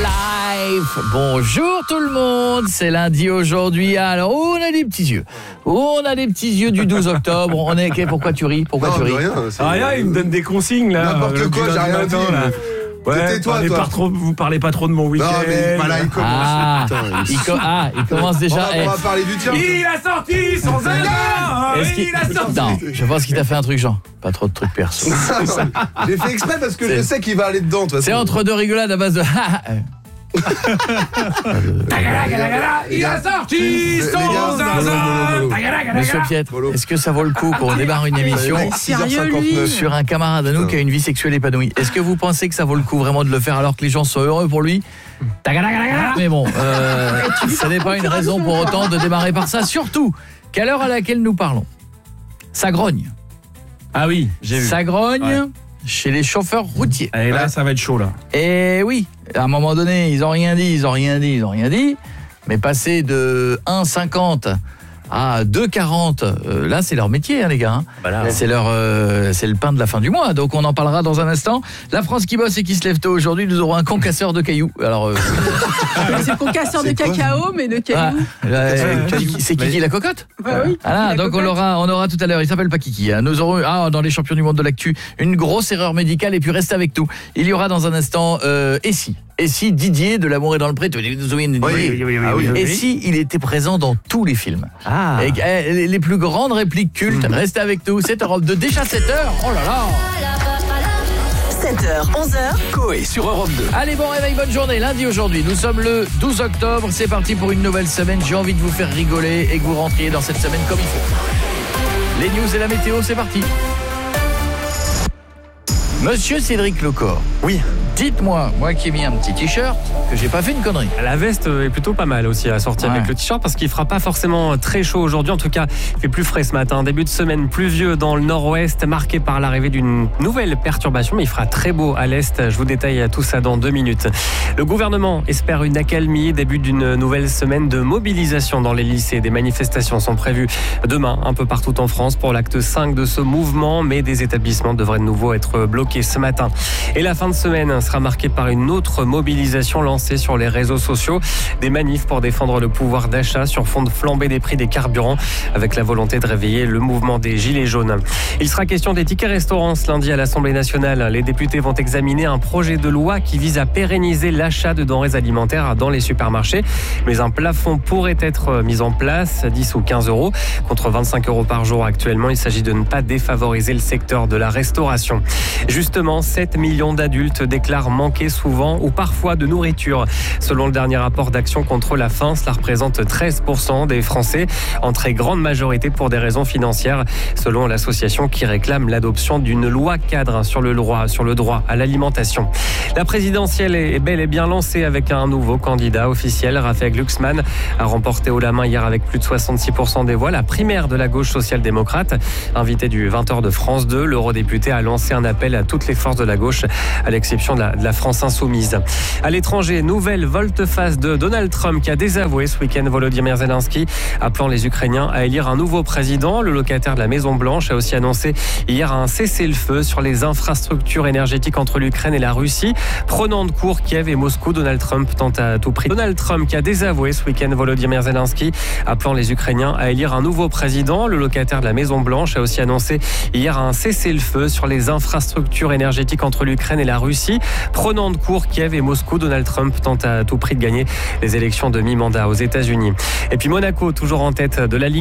Life. Bonjour tout le monde, c'est lundi aujourd'hui. Alors, on a des petits yeux. On a des petits yeux du 12 octobre. On est pourquoi tu ris? Pourquoi tu ris? Rien, il me donne des consignes là. N'importe quoi, j'ai rien dit. Là. Ouais, vous parlez pas trop de mon week-end. Non, mais voilà, il commence. Il commence déjà. On va parler du tien. Il a sorti son Zelda. Il a sorti. Non, je pense qu'il t'a fait un truc, Jean. Pas trop de trucs perso. J'ai fait exprès parce que je sais qu'il va aller dedans. De toute façon. C'est entre deux rigolades à base de. Il a sorti son zinzin. Monsieur Pietre, est-ce que ça vaut le coup qu'on démarre une émission sur un camarade à nous qui a une vie sexuelle épanouie? Est-ce que vous pensez que ça vaut le coup vraiment de le faire alors que les gens sont heureux pour lui? Mais bon, ça n'est pas une raison pour autant de démarrer par ça. Surtout qu'à l'heure à laquelle nous parlons, ça grogne. Ah oui, j'ai vu. Ça grogne chez les chauffeurs routiers. Et là, ça va être chaud là. Et oui, à un moment donné, ils ont rien dit. Mais passer de 1,50 à 2,40, là c'est leur métier les gars. C'est le pain de la fin du mois. Donc on en parlera dans un instant. La France qui bosse et qui se lève tôt aujourd'hui, nous aurons un concasseur de cailloux. Alors c'est le concasseur de cacao mais de cailloux. C'est Kiki la cocotte. Oui. Voilà, donc on aura tout à l'heure, il s'appelle pas Kiki. Nous aurons dans les champions du monde de l'actu, une grosse erreur médicale et puis restez avec nous. Il y aura dans un instant et si Didier de L'amour est dans le pré, Oui. Et si il était présent dans tous les films. Et les plus grandes répliques cultes, restez avec nous, c'est Europe 2, déjà 7h. Oh là là. 7h, 11h. Coé sur Europe 2. Allez, bon réveil, bonne journée. Lundi aujourd'hui, nous sommes le 12 octobre. C'est parti pour une nouvelle semaine. J'ai envie de vous faire rigoler et que vous rentriez dans cette semaine comme il faut. Les news et la météo, c'est parti. Monsieur Cédric Lecor. Oui. Dites-moi, moi qui ai mis un petit t-shirt, que j'ai pas fait une connerie. La veste est plutôt pas mal aussi à sortir avec le t-shirt parce qu'il fera pas forcément très chaud aujourd'hui. En tout cas, il fait plus frais ce matin. Début de semaine pluvieux dans le nord-ouest, marqué par l'arrivée d'une nouvelle perturbation. Mais il fera très beau à l'est. Je vous détaille tout ça dans 2 minutes. Le gouvernement espère une accalmie. Début d'une nouvelle semaine de mobilisation dans les lycées. Des manifestations sont prévues demain un peu partout en France pour l'acte 5 de ce mouvement. Mais des établissements devraient de nouveau être bloqués ce matin. Et la fin de semaine sera marquée par une autre mobilisation lancée sur les réseaux sociaux. Des manifs pour défendre le pouvoir d'achat sur fond de flambée des prix des carburants avec la volonté de réveiller le mouvement des Gilets jaunes. Il sera question des tickets restaurants ce lundi à l'Assemblée nationale. Les députés vont examiner un projet de loi qui vise à pérenniser l'achat de denrées alimentaires dans les supermarchés. Mais un plafond pourrait être mis en place, 10 ou 15 euros, contre 25 euros par jour actuellement. Il s'agit de ne pas défavoriser le secteur de la restauration. Justement, 7 millions d'adultes déclarent manquer souvent ou parfois de nourriture. Selon le dernier rapport d'Action contre la faim, cela représente 13% des Français, en très grande majorité pour des raisons financières, selon l'association qui réclame l'adoption d'une loi cadre sur le droit à l'alimentation. La présidentielle est bel et bien lancée avec un nouveau candidat officiel. Raphaël Glucksmann a remporté haut la main hier avec plus de 66% des voix la primaire de la gauche social-démocrate. Invité du 20h de France 2, l'eurodéputé a lancé un appel à toutes les forces de la gauche, à l'exception de la France insoumise. À l'étranger, nouvelle volte-face de Donald Trump qui a désavoué ce week-end Volodymyr Zelensky, appelant les Ukrainiens à élire un nouveau président. Le locataire de la Maison-Blanche a aussi annoncé hier un cessez-le-feu sur les infrastructures énergétiques entre l'Ukraine et la Russie. Prenant de court Kiev et Moscou, Donald Trump tente à tout prix. Donald Trump qui a désavoué ce week-end Volodymyr Zelensky, appelant les Ukrainiens à élire un nouveau président. Le locataire de la Maison-Blanche a aussi annoncé hier un cessez-le-feu sur les infrastructures énergétiques entre l'Ukraine et la Russie. Prenant de court Kiev et Moscou, Donald Trump tente à tout prix de gagner les élections de mi-mandat aux États-Unis. Et puis Monaco, toujours en tête de la Ligue.